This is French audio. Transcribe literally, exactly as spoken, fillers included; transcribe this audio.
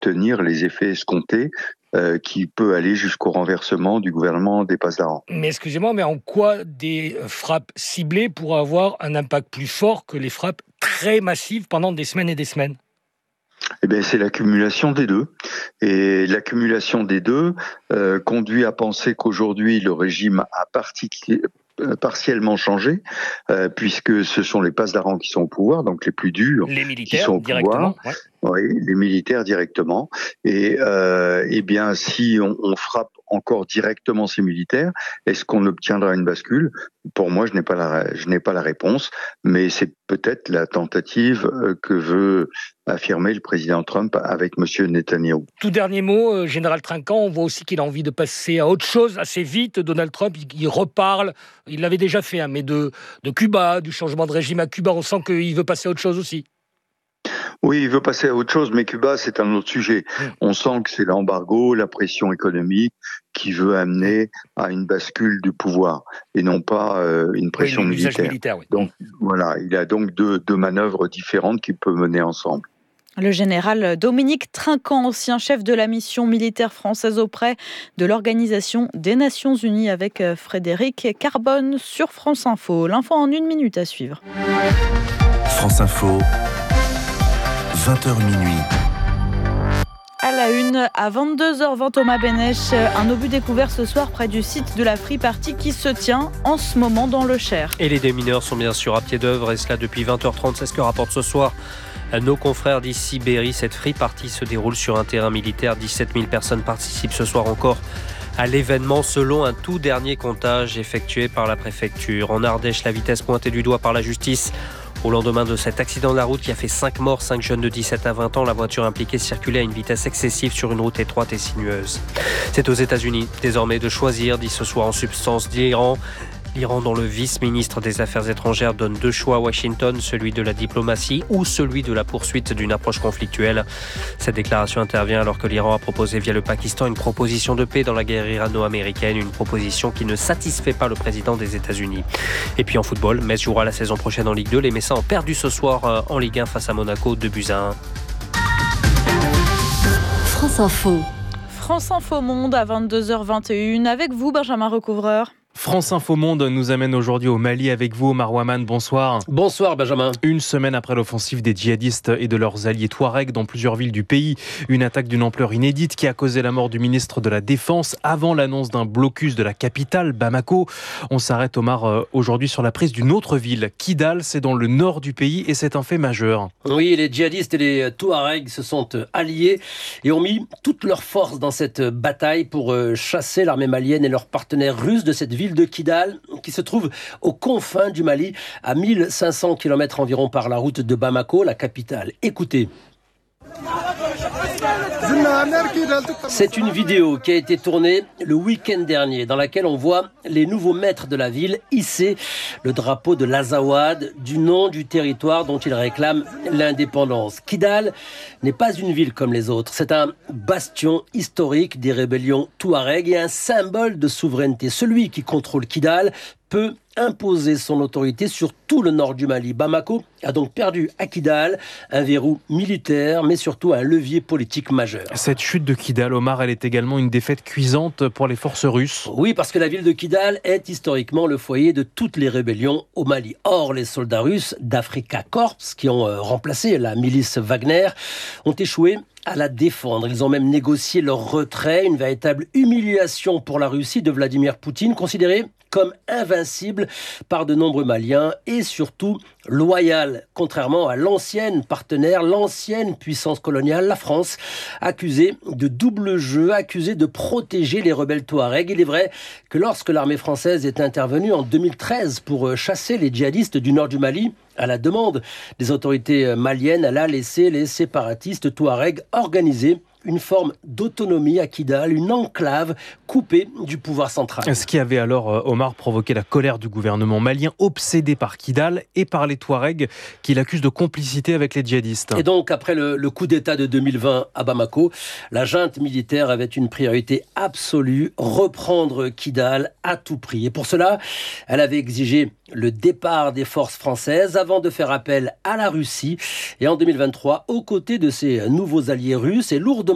obtenir les effets escomptés, euh, qui peut aller jusqu'au renversement du gouvernement des Pasdaran. Mais excusez-moi, mais en quoi des frappes ciblées pourraient avoir un impact plus fort que les frappes très massives pendant des semaines et des semaines ? Eh bien, c'est l'accumulation des deux. Et l'accumulation des deux euh, conduit à penser qu'aujourd'hui, le régime a particuli- euh, partiellement changé, euh, puisque ce sont les Pasdaran qui sont au pouvoir, donc les plus durs, les militaires, qui sont au directement, pouvoir. Ouais. Oui, les militaires directement. Et euh, eh bien, si on, on frappe encore directement ces militaires, est-ce qu'on obtiendra une bascule ? Pour moi, je n'ai pas la, je n'ai pas la réponse, mais c'est peut-être la tentative que veut affirmer le président Trump avec M. Netanyahou. Tout dernier mot, euh, Général Trinquant, on voit aussi qu'il a envie de passer à autre chose assez vite. Donald Trump, il, il reparle, il l'avait déjà fait, hein, mais de, de Cuba, du changement de régime à Cuba, on sent qu'il veut passer à autre chose aussi. Oui, il veut passer à autre chose, mais Cuba, c'est un autre sujet. Mmh. On sent que c'est l'embargo, la pression économique qui veut amener à une bascule du pouvoir et non pas euh, une pression oui, militaire. militaire oui. Donc voilà, il y a donc deux, deux manœuvres différentes qu'il peut mener ensemble. Le général Dominique Trinquant, ancien chef de la mission militaire française auprès de l'Organisation des Nations Unies, avec Frédéric Carbone sur France Info. L'info en une minute à suivre. France Info. vingt heures minuit. À la une, à vingt-deux heures vingt, Thomas Benech, un obus découvert ce soir près du site de la Free Party qui se tient en ce moment dans le Cher. Et les démineurs sont bien sûr à pied d'œuvre, et cela depuis vingt heures trente. C'est ce que rapporte ce soir nos confrères d'ici Berry. Cette Free Party se déroule sur un terrain militaire. dix-sept mille personnes participent ce soir encore à l'événement, selon un tout dernier comptage effectué par la préfecture. En Ardèche, la vitesse pointée du doigt par la justice. Au lendemain de cet accident de la route qui a fait cinq morts, cinq jeunes de dix-sept à vingt ans, la voiture impliquée circulait à une vitesse excessive sur une route étroite et sinueuse. C'est aux États-Unis, désormais, de choisir, dit ce soir en substance d'Iran. L'Iran, dont le vice-ministre des Affaires étrangères donne deux choix à Washington, celui de la diplomatie ou celui de la poursuite d'une approche conflictuelle. Cette déclaration intervient alors que l'Iran a proposé via le Pakistan une proposition de paix dans la guerre irano-américaine, une proposition qui ne satisfait pas le président des États-Unis. Et puis en football, Metz jouera la saison prochaine en Ligue deux. Les Messins ont perdu ce soir en Ligue un face à Monaco, deux buts à un. France Info. France Info Monde à vingt-deux heures vingt et une avec vous, Benjamin Recouvreur. France Info Monde nous amène aujourd'hui au Mali avec vous, Omar Ouaman. Bonsoir. Bonsoir, Benjamin. Une semaine après l'offensive des djihadistes et de leurs alliés Touaregs dans plusieurs villes du pays, une attaque d'une ampleur inédite qui a causé la mort du ministre de la Défense avant l'annonce d'un blocus de la capitale, Bamako. On s'arrête, Omar, aujourd'hui sur la prise d'une autre ville, Kidal. C'est dans le nord du pays et c'est un fait majeur. Oui, les djihadistes et les Touaregs se sont alliés et ont mis toutes leurs forces dans cette bataille pour chasser l'armée malienne et leurs partenaires russes de cette ville de Kidal, qui se trouve aux confins du Mali, à mille cinq cents kilomètres environ par la route de Bamako, la capitale. Écoutez. C'est une vidéo qui a été tournée le week-end dernier, dans laquelle on voit les nouveaux maîtres de la ville hisser le drapeau de l'Azawad, du nom du territoire dont ils réclament l'indépendance. Kidal n'est pas une ville comme les autres, c'est un bastion historique des rébellions Touareg et un symbole de souveraineté. Celui qui contrôle Kidal peut imposer son autorité sur tout le nord du Mali. Bamako a donc perdu à Kidal un verrou militaire, mais surtout un levier politique majeur. Cette chute de Kidal, Omar, elle est également une défaite cuisante pour les forces russes. Oui, parce que la ville de Kidal est historiquement le foyer de toutes les rébellions au Mali. Or, les soldats russes d'Afrika Korps, qui ont remplacé la milice Wagner, ont échoué à la défendre. Ils ont même négocié leur retrait, une véritable humiliation pour la Russie de Vladimir Poutine, considérée comme invincible par de nombreux Maliens et surtout loyale, contrairement à l'ancienne partenaire, l'ancienne puissance coloniale, la France, accusée de double jeu, accusée de protéger les rebelles Touaregs. Il est vrai que lorsque l'armée française est intervenue en deux mille treize pour chasser les djihadistes du nord du Mali, à la demande des autorités maliennes, elle a laissé les séparatistes Touaregs organiser une forme d'autonomie à Kidal, une enclave coupée du pouvoir central. Ce qui avait alors, Omar, provoqué la colère du gouvernement malien, obsédé par Kidal et par les Touaregs, qui l'accusent de complicité avec les djihadistes. Et donc, après le, le coup d'État de deux mille vingt à Bamako, la junte militaire avait une priorité absolue, reprendre Kidal à tout prix. Et pour cela, elle avait exigé le départ des forces françaises avant de faire appel à la Russie. Et en deux mille vingt-trois, aux côtés de ses nouveaux alliés russes et lourdement